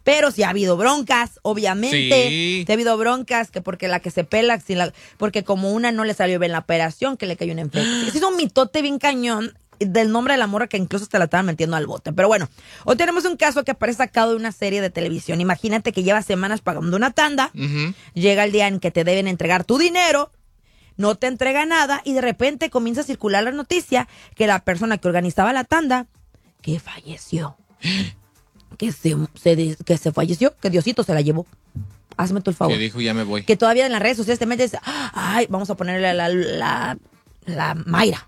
Pero sí ha habido broncas, obviamente. Sí. Sí ha habido broncas, que porque la que se pela, porque como una no le salió bien la operación, que le cayó una infección. Es un mitote bien cañón del nombre de la morra que incluso te la estaban metiendo al bote. Pero bueno, hoy tenemos un caso que aparece sacado de una serie de televisión. Imagínate que llevas semanas pagando una tanda, llega el día en que te deben entregar tu dinero, no te entrega nada y de repente comienza a circular la noticia que la persona que organizaba la tanda, que falleció. Que se falleció, que Diosito se la llevó. Hazme tú el favor. Que dijo, ya me voy. Que todavía en las redes sociales te metes, ay, vamos a ponerle la Mayra.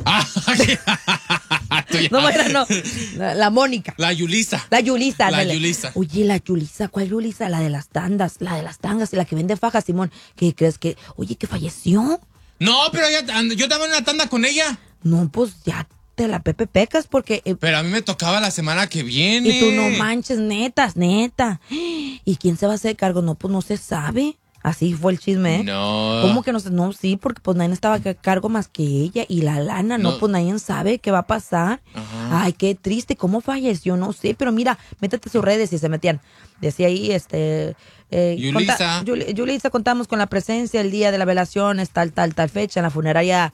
No, Mayra, no. La Mónica. La Yulisa. La Yulisa. La dale. Yulisa. Oye, la Yulisa, ¿cuál Yulisa? La de las tandas, la que vende fajas, Simón. ¿Qué crees que? Oye, que falleció. No, pero yo estaba en una tanda con ella. No, pues ya te la Pepe pecas porque... pero a mí me tocaba la semana que viene. Y tú no manches, neta. ¿Y quién se va a hacer cargo? No, pues no se sabe. Así fue el chisme, ¿eh? No. ¿Cómo que no sé? No, sí, porque pues nadie estaba a cargo más que ella. Y la lana, no, pues nadie sabe qué va a pasar. Ajá. Ay, qué triste. ¿Cómo falleció? No sé, pero mira, métete a sus redes y se metían. Decía ahí, Yulisa. Yulisa, contamos con la presencia el día de la velación, es tal fecha, en la funeraria,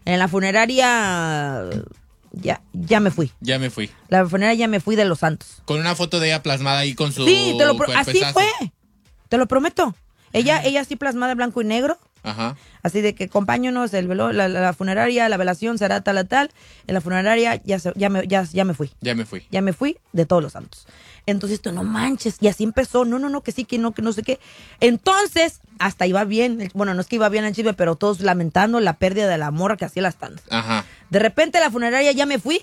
ya me fui. Ya me fui. La funeraria ya me fui de Los Santos. Con una foto de ella plasmada ahí con su Sí, así cuerpezazo. fue. Te lo prometo. Ella sí plasmada en blanco y negro. Ajá. Así de que acompáñanos, la funeraria, la velación será tal. En la funeraria ya me fui. Ya me fui. Ya me fui de Todos los Santos. Entonces tú no manches. Y así empezó. No, que sí, que no sé qué. Entonces, hasta iba bien. Bueno, no es que iba bien el chisme, pero todos lamentando la pérdida de la morra que hacía las tandas. Ajá. De repente la funeraria ya me fui.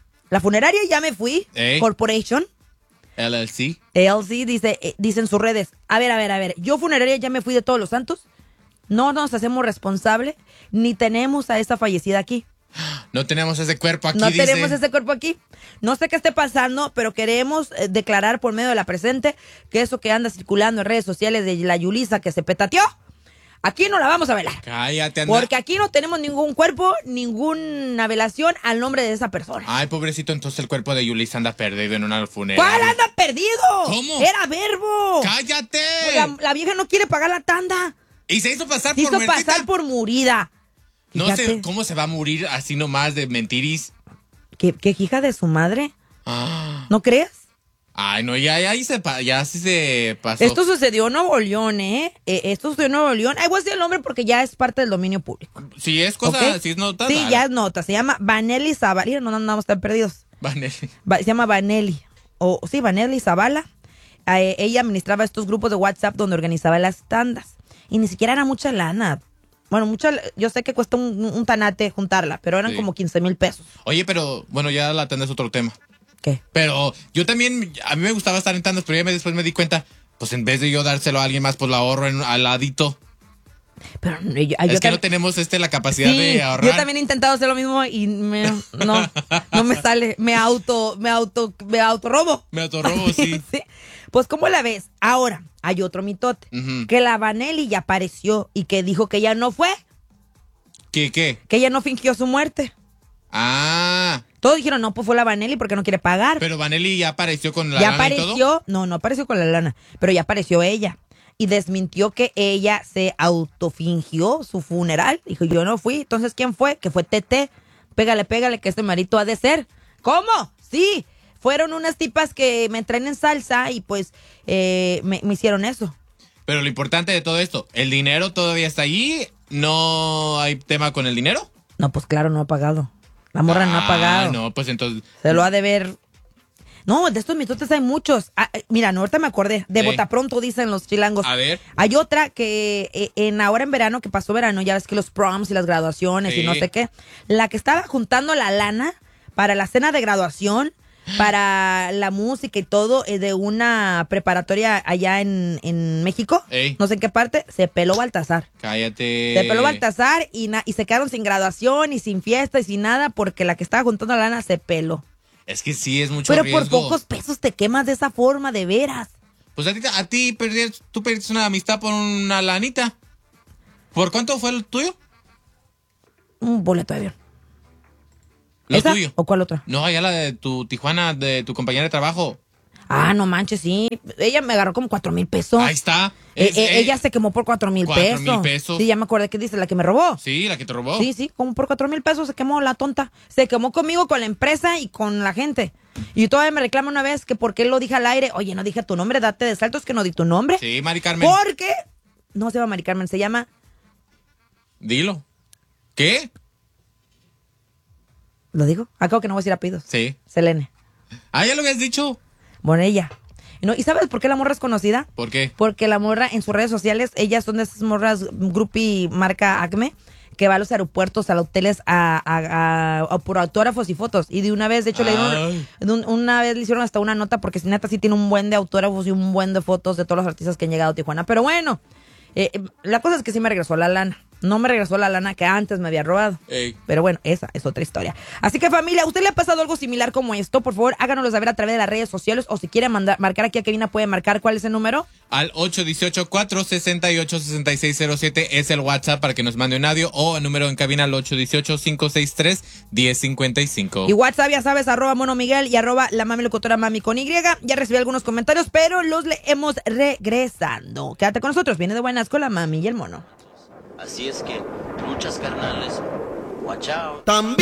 Ey. Corporation. LLC. ALC dice en sus redes, a ver, yo funeraria ya me fui de Todos los Santos, no nos hacemos responsable, ni tenemos a esa fallecida aquí. No tenemos ese cuerpo aquí, No dice. tenemos ese cuerpo aquí. No sé qué esté pasando, pero queremos declarar por medio de la presente que eso que anda circulando en redes sociales de la Yulisa que se petateó, aquí no la vamos a velar. Cállate, anda. Porque aquí no tenemos ningún cuerpo, ninguna velación al nombre de esa persona. Ay, pobrecito, entonces el cuerpo de Yulisa anda perdido en una funeraria. ¿Cuál anda perdido? ¿Cómo? Era verbo. ¡Cállate! La vieja no quiere pagar la tanda. Y se hizo pasar Se por hizo muertita. pasar por murida. No Fíjate. sé cómo se va a morir así nomás de mentiris. ¿Qué hija de su madre? Ah. ¿No crees? Ay, no, ya sí se pasó. Esto sucedió en Nuevo León, ¿eh? Esto sucedió en Nuevo León. Ay, voy a decir el nombre porque ya es parte del dominio público. Si es cosa, ¿Ok? si es nota. Sí, dale. ya es nota. Se llama Vanelli Zavala. Mira, no andamos tan perdidos. Vanelli. Se llama Vanelli. Vanelli Zavala. Ella administraba estos grupos de WhatsApp donde organizaba las tandas. Y ni siquiera era mucha lana. Bueno, yo sé que cuesta un tanate juntarla, pero eran como 15,000 pesos. Oye, pero bueno, ya la tanda es otro tema. ¿Qué? Pero yo también, a mí me gustaba estar en tandas, pero ya después me di cuenta, pues en vez de yo dárselo a alguien más, pues lo ahorro al ladito. Pero es que no tenemos la capacidad de ahorrar. Yo también he intentado hacer lo mismo y no me sale. Me autorrobo. Me autorrobo, sí. Sí. Pues, ¿cómo la ves? Ahora, hay otro mitote. Que la Vanelli ya apareció y que dijo que ella no fue. ¿Qué? Que ella no fingió su muerte. Ah. Todos dijeron, no, pues fue la Vanelli porque no quiere pagar. Pero Vanelli ya apareció con la ya lana apareció, y todo. no apareció con la lana, pero ya apareció ella. Y desmintió que ella se autofingió su funeral. Dijo, yo no fui. Entonces, ¿quién fue? Que fue Tete. Pégale, que este marito ha de ser. ¿Cómo? Sí. Fueron unas tipas que me traen en salsa y pues me hicieron eso. Pero lo importante de todo esto, ¿el dinero todavía está allí? ¿No hay tema con el dinero? No, pues claro, no ha pagado. La morra no ha pagado. No, pues entonces... Se lo ha de ver. No, de estos mitotes hay muchos. Mira, no, ahorita me acordé. De Botapronto, dicen los chilangos. A ver. Hay otra que ahora en verano, que pasó verano, ya ves que los proms y las graduaciones y no sé qué. La que estaba juntando la lana para la cena de graduación, para la música y todo, de una preparatoria allá en México. Ey. No sé en qué parte, se peló Baltasar. Cállate. Se peló Baltasar y se quedaron sin graduación y sin fiesta y sin nada porque la que estaba juntando la lana se peló. Es que sí, es mucho Pero riesgo. por pocos pesos te quemas de esa forma, de veras. Pues tú perdiste una amistad por una lanita. ¿Por cuánto fue el tuyo? Un boleto de avión. ¿Lo ¿Esa tuyo? o cuál otra? No, ya la de tu Tijuana, de tu compañera de trabajo. Ah, no manches, sí. Ella me agarró como 4,000 pesos. Ahí está. Ella se quemó por 4,000 pesos. 4,000 pesos. Sí, ya me acordé que dice, la que me robó. Sí, la que te robó. Sí, como por 4,000 pesos se quemó la tonta. Se quemó conmigo, con la empresa y con la gente. Y todavía me reclama una vez que por qué lo dije al aire. Oye, no dije tu nombre, date de saltos que no di tu nombre. Sí, Mari Carmen. Porque no se llama Mari Carmen, se llama... Dilo. ¿Qué? ¿Lo digo? Acabo que no voy a decir apellidos. Sí. Selene. Ah, ya lo habías dicho. Bueno, ella. No, ¿y sabes por qué la morra es conocida? ¿Por qué? Porque la morra en sus redes sociales, ellas son de esas morras groupie marca Acme, que va a los aeropuertos, a los hoteles por autógrafos y fotos. Y de una vez, de hecho, una vez le hicieron hasta una nota porque neta sí tiene un buen de autógrafos y un buen de fotos de todos los artistas que han llegado a Tijuana. Pero bueno, la cosa es que sí me regresó la lana. No me regresó la lana que antes me había robado. Ey. Pero bueno, esa es otra historia. Así que familia, ¿a usted le ha pasado algo similar como esto? Por favor, háganoslo saber a través de las redes sociales. O si quiere marcar aquí a Kevina, puede marcar. ¿Cuál es el número? Al 818-468-6607 es el WhatsApp para que nos mande un audio, o el número en cabina al 818-563-1055. Y WhatsApp, ya sabes, @monomiguel y @la mami locutora mami con Y. Ya recibí algunos comentarios, pero los leemos regresando. Quédate con nosotros, viene de buenas con la mami y el mono. Así es que, truchas carnales, watch out. También